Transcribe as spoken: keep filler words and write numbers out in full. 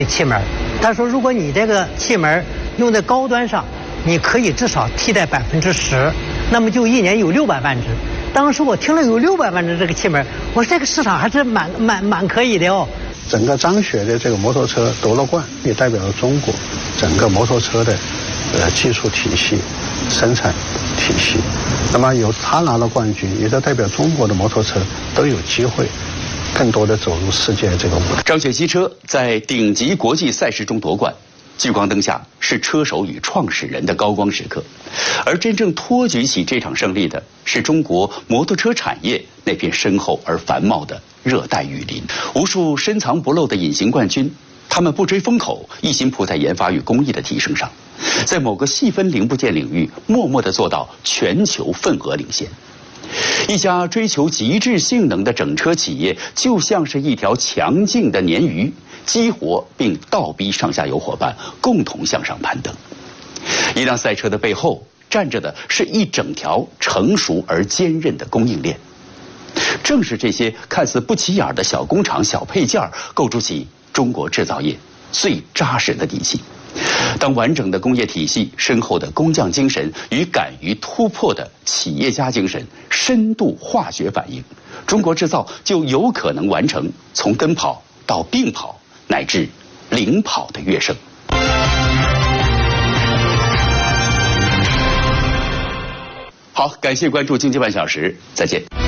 气门。他说，如果你这个气门用在高端上，你可以至少替代百分之十，那么就一年有六百万只。当时我听了有六百万只这个气门，我说这个市场还是蛮蛮蛮可以的哦。 整个张雪的这个摩托车夺了冠，也代表了中国整个摩托车的呃技术体系、生产体系。那么有他拿了冠军，也就代表中国的摩托车都有机会更多的走入世界这个舞台。 张雪汽车在顶级国际赛事中夺冠，聚光灯下是车手与创始人的高光时刻，而真正托举起这场胜利的是中国摩托车产业那片深厚而繁茂的热带雨林。无数深藏不露的隐形冠军，他们不追风口，一心扑在研发与工艺的提升上，在某个细分零部件领域默默地做到全球份额领先。一家追求极致性能的整车企业，就像是一条强劲的鲶鱼，激活并倒逼上下游伙伴共同向上攀登。一辆赛车的背后，站着的是一整条成熟而坚韧的供应链。正是这些看似不起眼的小工厂、小配件，构筑起中国制造业最扎实的底气。当完整的工业体系、深厚的工匠精神与敢于突破的企业家精神深度化学反应，中国制造就有可能完成从跟跑到并跑乃至领跑的跃升。好，感谢关注经济半小时，再见。